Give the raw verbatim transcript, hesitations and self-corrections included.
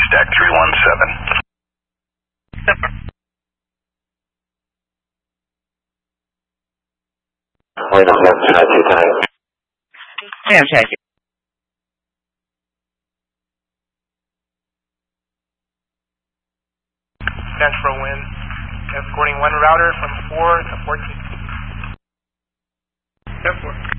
stack three one seven. Wait a minute, check it out. Yeah, check it. Central wind, escorting one router from four to fourteen. Yes, four.